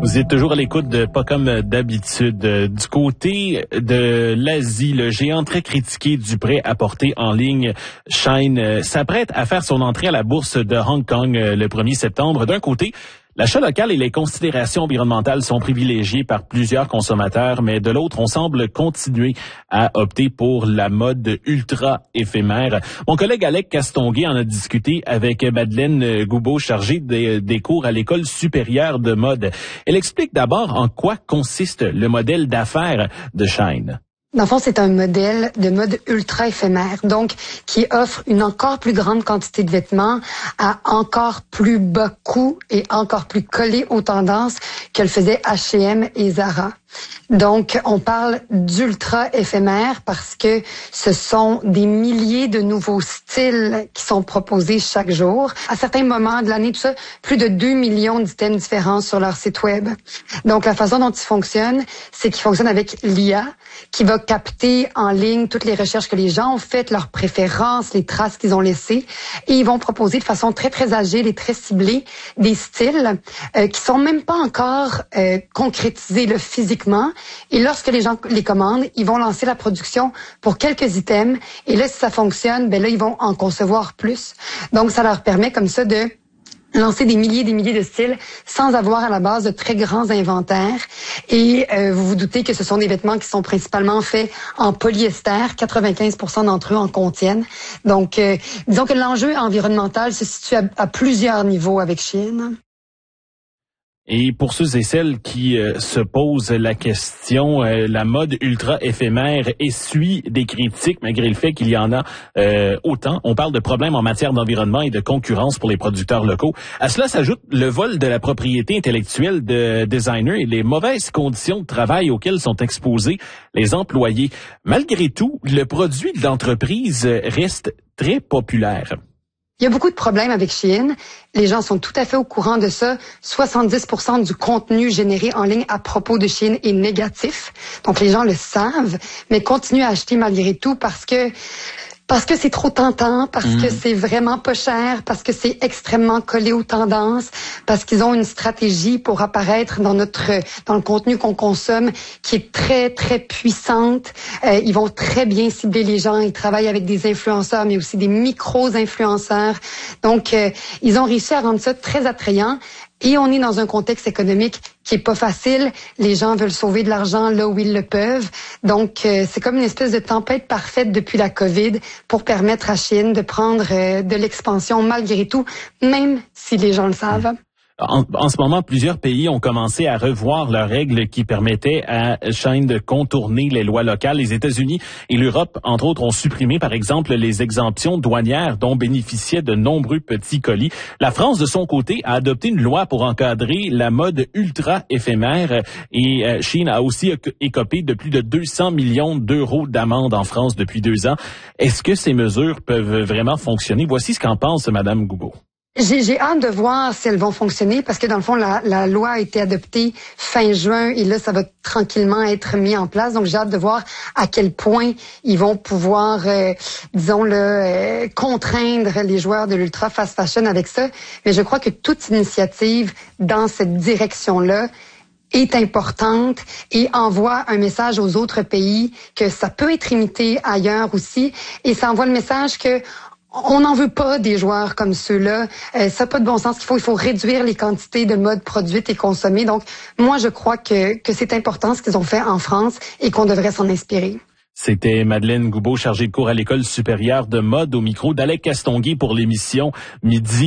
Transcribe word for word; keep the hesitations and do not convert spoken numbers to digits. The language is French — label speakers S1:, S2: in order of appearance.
S1: Vous êtes toujours à l'écoute de Pas comme d'habitude. Du côté de l'Asie, le géant très critiqué du prêt-à-porter en ligne, Shein, s'apprête à faire son entrée à la bourse de Hong Kong le premier septembre. D'un côté, l'achat local et les considérations environnementales sont privilégiées par plusieurs consommateurs, mais de l'autre, on semble continuer à opter pour la mode ultra éphémère. Mon collègue Alec Castonguay en a discuté avec Madeleine Goubeau, chargée des, des cours à l'École supérieure de mode. Elle explique d'abord en quoi consiste le modèle d'affaires de Shein.
S2: Dans le fond, c'est un modèle de mode ultra éphémère, donc qui offre une encore plus grande quantité de vêtements à encore plus bas coût et encore plus collé aux tendances que le faisaient H et M et Zara. Donc, on parle d'ultra éphémère parce que ce sont des milliers de nouveaux styles qui sont proposés chaque jour. À certains moments de l'année, tout ça, plus de deux millions d'items différents sur leur site web. Donc, la façon dont ils fonctionnent, c'est qu'ils fonctionnent avec l'I A, qui va capter en ligne toutes les recherches que les gens ont faites, leurs préférences, les traces qu'ils ont laissées, et ils vont proposer de façon très, très agile et très ciblée des styles euh, qui sont même pas encore euh, concrétisés là, physiquement. Et lorsque les gens les commandent, ils vont lancer la production pour quelques items. Et là, si ça fonctionne, ben là, ils vont en concevoir plus. Donc, ça leur permet comme ça de lancer des milliers et des milliers de styles sans avoir à la base de très grands inventaires. Et euh, vous vous doutez que ce sont des vêtements qui sont principalement faits en polyester. quatre-vingt-quinze pour cent d'entre eux en contiennent. Donc, euh, disons que l'enjeu environnemental se situe à, à plusieurs niveaux avec Shein.
S1: Et pour ceux et celles qui euh, se posent la question, euh, la mode ultra éphémère essuie des critiques malgré le fait qu'il y en a euh, autant. On parle de problèmes en matière d'environnement et de concurrence pour les producteurs locaux. À cela s'ajoute le vol de la propriété intellectuelle de designers et les mauvaises conditions de travail auxquelles sont exposés les employés. Malgré tout, le produit de l'entreprise reste très populaire.
S2: Il y a beaucoup de problèmes avec Shein. Les gens sont tout à fait au courant de ça. soixante-dix pour cent du contenu généré en ligne à propos de Shein est négatif. Donc, les gens le savent, mais continuent à acheter malgré tout parce que Parce que c'est trop tentant, parce mmh. que c'est vraiment pas cher, parce que c'est extrêmement collé aux tendances, parce qu'ils ont une stratégie pour apparaître dans notre dans le contenu qu'on consomme qui est très, très puissante. Euh, ils vont très bien cibler les gens. Ils travaillent avec des influenceurs, mais aussi des micro-influenceurs. Donc, euh, ils ont réussi à rendre ça très attrayant. Et on est dans un contexte économique qui est pas facile. Les gens veulent sauver de l'argent là où ils le peuvent. Donc, euh, c'est comme une espèce de tempête parfaite depuis la COVID pour permettre à Shein de prendre euh, de l'expansion malgré tout, même si les gens le savent.
S1: En, en ce moment, plusieurs pays ont commencé à revoir leurs règles qui permettaient à Shein de contourner les lois locales. Les États-Unis et l'Europe, entre autres, ont supprimé, par exemple, les exemptions douanières dont bénéficiaient de nombreux petits colis. La France, de son côté, a adopté une loi pour encadrer la mode ultra éphémère et euh, Shein a aussi écopé de plus de deux cents millions d'euros d'amende en France depuis deux ans. Est-ce que ces mesures peuvent vraiment fonctionner? Voici ce qu'en pense Madame Goubeau.
S2: J'ai, j'ai hâte de voir si elles vont fonctionner parce que dans le fond, la, la loi a été adoptée fin juin et là, ça va tranquillement être mis en place. Donc, j'ai hâte de voir à quel point ils vont pouvoir, euh, disons, le, euh, contraindre les joueurs de l'ultra fast fashion avec ça. Mais je crois que toute initiative dans cette direction-là est importante et envoie un message aux autres pays que ça peut être imité ailleurs aussi. Et ça envoie le message que on n'en veut pas des joueurs comme ceux-là. Euh, ça n'a pas de bon sens qu'il faut. Il faut réduire les quantités de mode produites et consommées. Donc, moi, je crois que, que c'est important ce qu'ils ont fait en France et qu'on devrait s'en inspirer.
S1: C'était Madeleine Goubeau, chargée de cours à l'École supérieure de mode, au micro d'Alec Castonguay pour l'émission Midi.